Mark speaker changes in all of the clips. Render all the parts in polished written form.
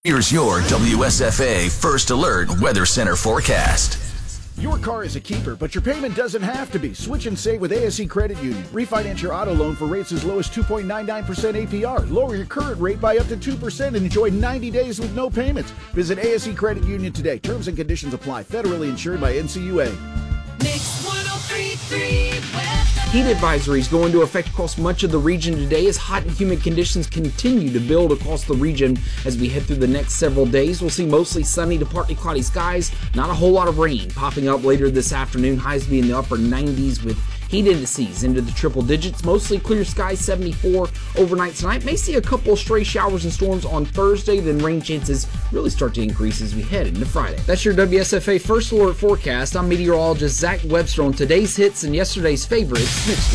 Speaker 1: Here's your WSFA First Alert Weather Center forecast.
Speaker 2: Your car is a keeper, but your payment doesn't have to be. Switch and save with ASE Credit Union. Refinance your auto loan for rates as low as 2.99% APR. Lower your current rate by up to 2% and enjoy 90 days with no payments. Visit ASE Credit Union today. Terms and conditions apply. Federally insured by NCUA.
Speaker 3: Mix 103.3 weather.
Speaker 4: Heat advisories go into effect across much of the region today as hot and humid conditions continue to build across the region. As we head through the next several days, we'll see mostly sunny to partly cloudy skies. Not a whole lot of rain popping up later this afternoon. Highs be in the upper 90s with heat indices into the triple digits. Mostly clear skies, 74 overnight tonight. May see a couple of stray showers and storms on Thursday, then rain chances really start to increase as we head into Friday. That's your WSFA First Alert forecast. I'm meteorologist Zach Webster on today's hits and yesterday's favorites, Mix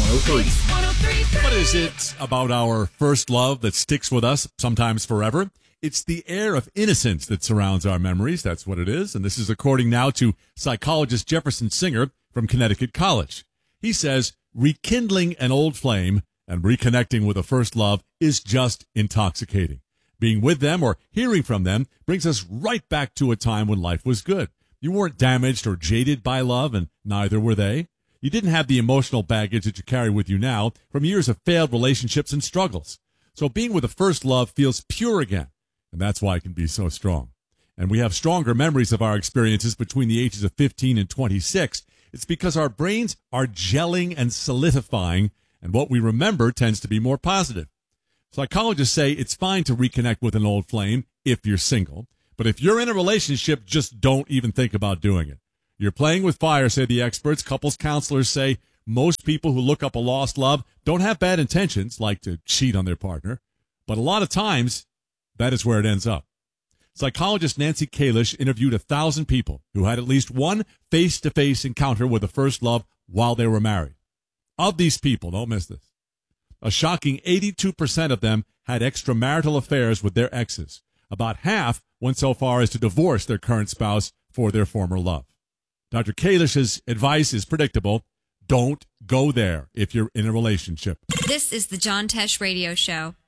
Speaker 4: 103.
Speaker 5: What is it about our first love that sticks with us, sometimes forever? It's the air of innocence that surrounds our memories. That's what it is. And this is according now to psychologist Jefferson Singer from Connecticut College. He says rekindling an old flame and reconnecting with a first love is just intoxicating. Being with them or hearing from them brings us right back to a time when life was good. You weren't damaged or jaded by love, and neither were they. You didn't have the emotional baggage that you carry with you now from years of failed relationships and struggles. So being with a first love feels pure again, and that's why it can be so strong. And we have stronger memories of our experiences between the ages of 15 and 26. It's because our brains are gelling and solidifying, and what we remember tends to be more positive. Psychologists say it's fine to reconnect with an old flame if you're single, but if you're in a relationship, just don't even think about doing it. You're playing with fire, say the experts. Couples counselors say most people who look up a lost love don't have bad intentions, like to cheat on their partner, but a lot of times that is where it ends up. Psychologist Nancy Kalish interviewed 1,000 people who had at least one face-to-face encounter with a first love while they were married. Of these people, don't miss this, a shocking 82% of them had extramarital affairs with their exes. About half went so far as to divorce their current spouse for their former love. Dr. Kalish's advice is predictable. Don't go there if you're in a relationship.
Speaker 6: This is the John Tesh Radio Show.